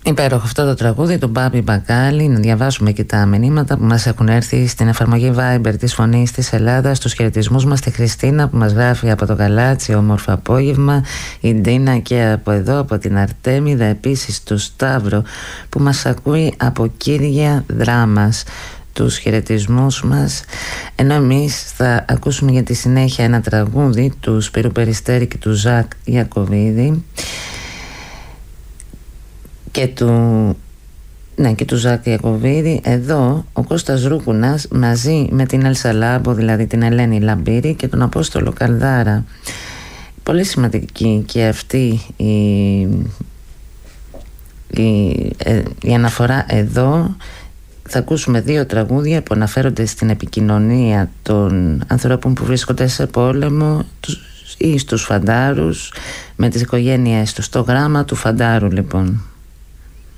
Υπέροχο αυτό το τραγούδι του Μπάμπη Μπακάλι. Να διαβάσουμε και τα μηνύματα που μας έχουν έρθει στην εφαρμογή Viber της Φωνής της Ελλάδας. Τους χαιρετισμούς μας στη Χριστίνα που μας γράφει από το Γαλάτσι, όμορφο απόγευμα. Η Ντίνα και από εδώ, από την Αρτέμιδα. Επίσης του Σταύρο που μας ακούει από Κύρια Δράμας. Τους χαιρετισμούς μας. Ενώ εμείς θα ακούσουμε για τη συνέχεια ένα τραγούδι του Σπύρου Περιστέρη και του Ζακ Ιακωβίδη και του Ζάκ Ιακωβίδη. Εδώ ο Κώστας Ρούκουνας μαζί με την Έλσα Λάμπο, δηλαδή την Ελένη Λαμπύρη, και τον Απόστολο Καλδάρα. Πολύ σημαντική και αυτή η αναφορά εδώ. Θα ακούσουμε δύο τραγούδια που αναφέρονται στην επικοινωνία των ανθρώπων που βρίσκονται σε πόλεμο ή στους φαντάρους με τις οικογένειές τους. Το γράμμα του φαντάρου, λοιπόν.